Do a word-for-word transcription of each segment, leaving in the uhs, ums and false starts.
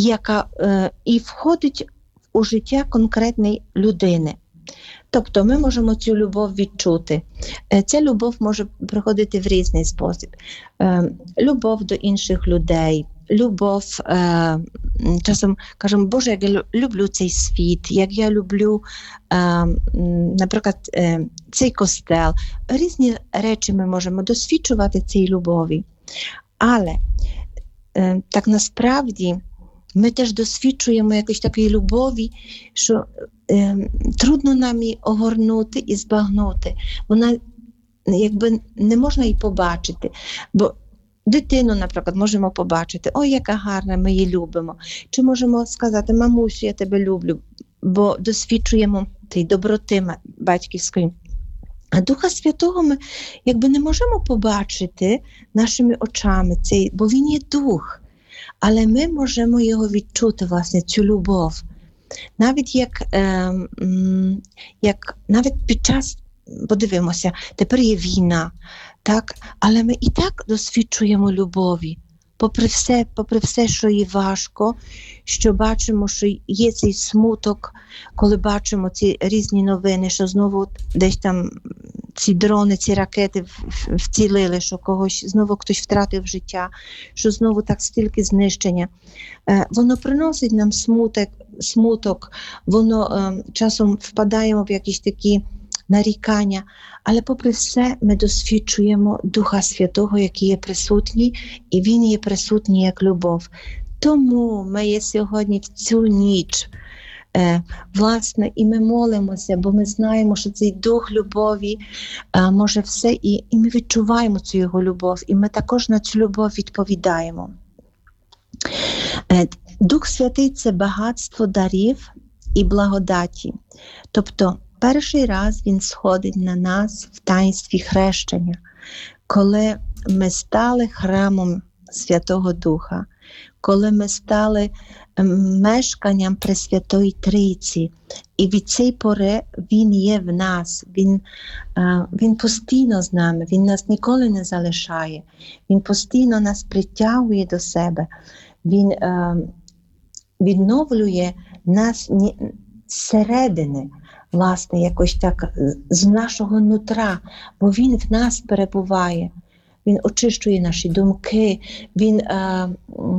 яка е, і входить у життя конкретної людини. Тобто ми можемо цю любов відчути. Ця любов може приходити в різний спосіб. Любов до інших людей, любов, часом кажемо, Боже, як я люблю цей світ, як я люблю, наприклад, цей костел. Різні речі ми можемо досвідчувати цієї любові. Але так насправді ми теж досвідчуємо якоїсь такої любові, що е, трудно нам її огорнути і збагнути. Вона якби не можна її побачити. Бо дитину, наприклад, можемо побачити, ой, яка гарна, ми її любимо. Чи можемо сказати, мамусю, я тебе люблю, бо досвідчуємо тієї доброти батьківської. А Духа Святого ми якби не можемо побачити нашими очами, цей, бо Він є Дух. Але ми можемо його відчути, власне, цю любов. Навіть як, е, як навіть під час, подивимося, тепер є війна, так? Але ми і так досвідчуємо любові. Попри все, попри все, що є важко, що бачимо, що є цей смуток, коли бачимо ці різні новини, що знову десь там ці дрони, ці ракети вцілили, що когось знову хтось втратив життя, що знову так стільки знищення. Воно приносить нам смуток, смуток, воно часом впадаємо в якісь такі нарікання, але попри все ми досвідчуємо Духа Святого, який є присутній, і Він є присутній як любов. Тому ми є сьогодні в цю ніч, е, власне, і ми молимося, бо ми знаємо, що цей Дух любові е, може все, і, і ми відчуваємо цю Його любов, і ми також на цю любов відповідаємо. Е, Дух Святий – це багатство дарів і благодаті. Тобто, перший раз Він сходить на нас в таїнстві хрещення, коли ми стали храмом Святого Духа, коли ми стали мешканням Пресвятої Трійці. І від цієї пори Він є в нас, Він, він постійно з нами, Він нас ніколи не залишає, Він постійно нас притягує до себе, Він відновлює нас зсередини, власне, якось так, з нашого нутра, бо Він в нас перебуває, Він очищує наші думки, Він е,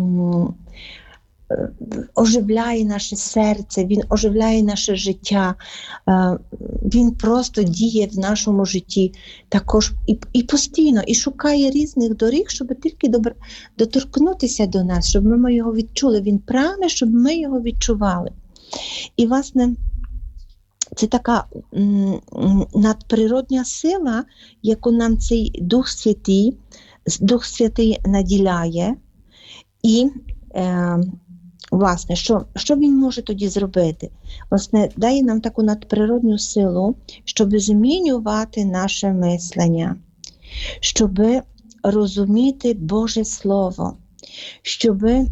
е, оживляє наше серце, Він оживляє наше життя, е, Він просто діє в нашому житті також і, і постійно, і шукає різних доріг, щоб тільки добр... доторкнутися до нас, щоб ми його відчули. Він прагне, щоб ми його відчували. І, власне, це така м, надприродня сила, яку нам цей Дух Святий, Дух Святий наділяє. І, е, власне, що, що він може тоді зробити? Власне, дає нам таку надприродню силу, щоб змінювати наше мислення, щоб розуміти Боже Слово, щоб м,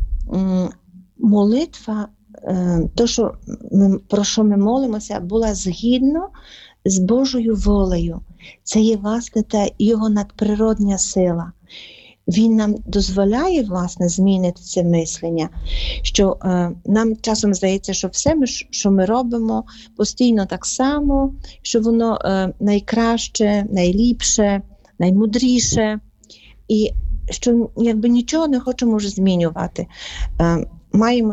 молитва, то, що ми, про що ми молимося, була згідно з Божою волею. Це є, власне, та його надприродня сила. Він нам дозволяє, власне, змінити це мислення, що е, нам часом здається, що все, ми, що ми робимо, постійно так само, що воно е, найкраще, найліпше, наймудріше, і що якби нічого не хочемо вже змінювати. Е, маємо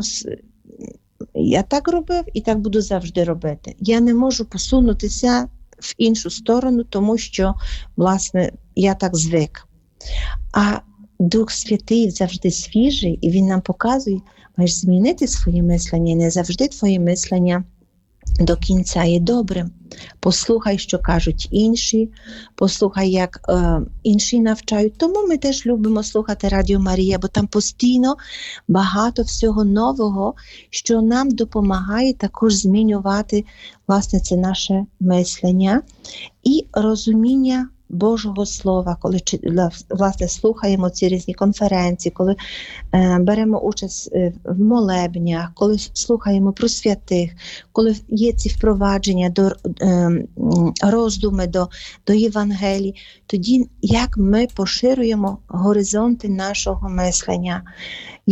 Я так робив і так буду завжди робити. Я не можу посунутися в іншу сторону, тому що, власне, я так звик. А Дух Святий завжди свіжий, і Він нам показує, маєш змінити своє мислення, і не завжди твоє мислення до кінця є добрим. Послухай, що кажуть інші, послухай, як е, інші навчають. Тому ми теж любимо слухати Радіо Марія, бо там постійно багато всього нового, що нам допомагає також змінювати, власне, це наше мислення і розуміння Божого Слова, коли, власне, слухаємо ці різні конференції, коли е, беремо участь в молебнях, коли слухаємо про святих, коли є ці впровадження до е, роздуми до, до Євангелії, тоді як ми поширюємо горизонти нашого мислення,